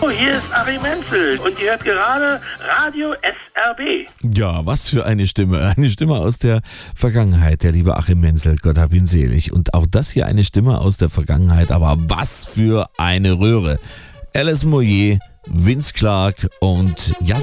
Hier ist Achim Menzel und ihr hört gerade Radio SRB. Ja, was für eine Stimme. Eine Stimme aus der Vergangenheit, der liebe Achim Menzel, Gott hab ihn selig. Und auch das hier eine Stimme aus der Vergangenheit, aber was für eine Röhre. Alice Moyer, Vince Clarke und